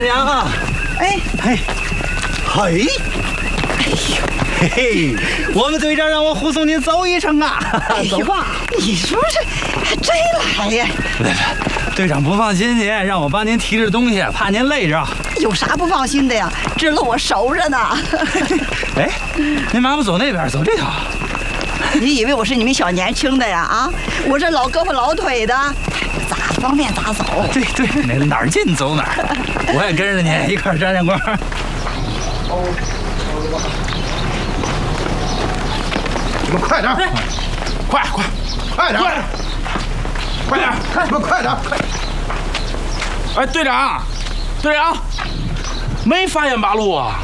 娘啊！ 哎嘿，嘿，嘿嘿，我们队长让我护送您走一程啊！走吧。 你说这真来呀？ 队长不放心您，让我帮您提着东西，怕您累着。 有啥不放心的呀？这路我熟着呢。 哎，您麻烦走那边，走这条。 你以为我是你们小年轻的呀？啊，我这老胳膊老腿的，咋方便咋走。 对对，那哪儿近走哪儿。我也跟着您一块沾沾光。 你们快点，快点，你们快点！ 哎，队长，没发现八路啊？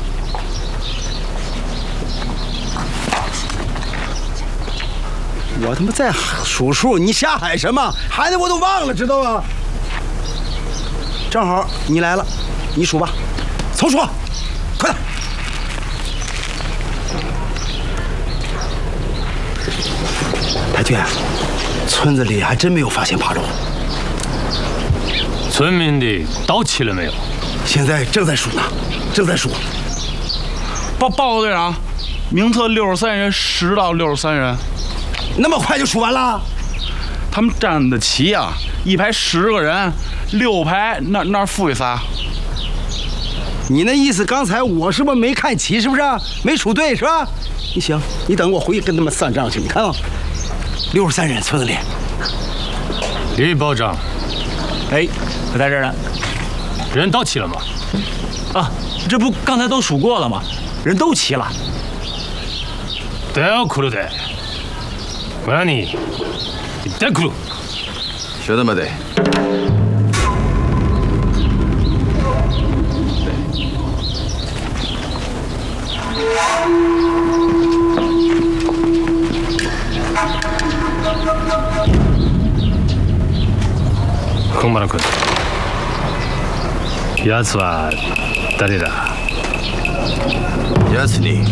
我他妈在数数，你瞎喊什么？喊的我都忘了，知道吗？正好你来了，你数吧，凑数，快点！太君，村子里还真没有发现八路。 村民的到齐了没有？ 现在正在数呢，正在数。 报告队长，名册63人，10到63人。 那么快就数完了？ 他们站的齐啊，一排10个人，6排那负一仨。 你那意思，刚才我是不是没看齐？是不是没数对？是吧？你行，你等我回去跟他们算账去。你看啊，63人村子里。 李保长， 哎，我在这儿呢。 人到齐了吗？ 啊，这不刚才都数过了吗？人都齐了。 对啊，来るで。村に行ってくる。 ちょっと待て。 本丸君、奴は誰だ？ 奴に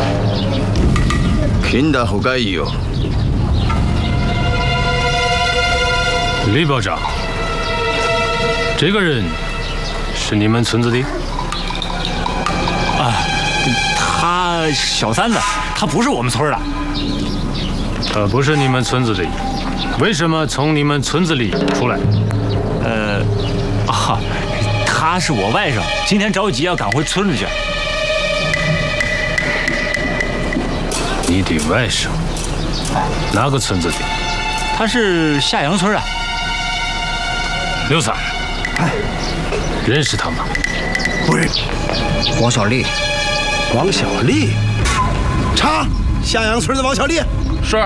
死んだ方がいいよ。 李保长，这个人是你们村子的？ 啊，他小三子，他不是我们村的。 他不是你们村子的，为什么从你们村子里出来？ 他是我外甥，今天着急要赶回村里去。 你的外甥，哪个村子的？ 他是下阳村的。 刘三，认识他吗？ 不认识。 王小丽， 王小丽，查下阳村的王小丽。 是。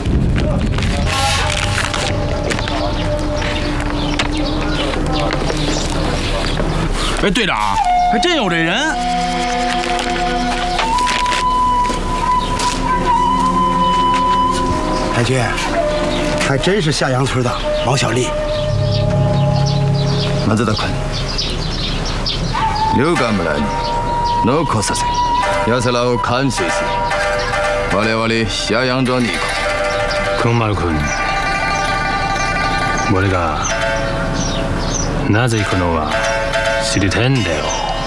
哎，队长，还真有这人。 太君，还真是下阳村的王小丽。 松田君、龍河村に残させ、奴らを監視し、我々下陽庄に行こう。 本丸君、俺がなぜ行くのは知りたいんだよ。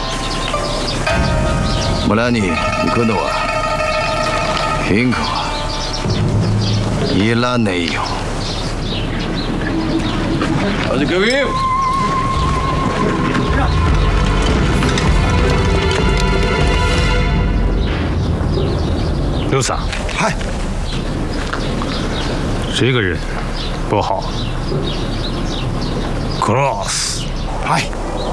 村に行くのは金庫はいらねえよ。始めよ。 刘三， 嗨， 这个人不好。Cross， 嗨，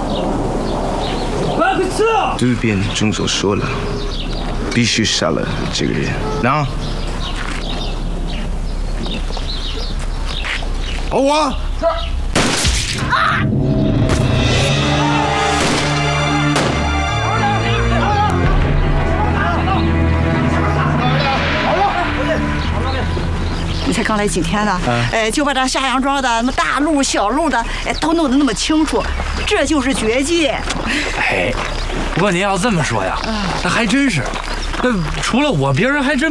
这边中佐说了，必须杀了这个人。那保我。 你才刚来几天呢？就把这下阳庄的什么大路、小路的，都弄得那么清楚，这就是绝技。 哎，不过您要这么说呀，那还真是，除了我，别人还真。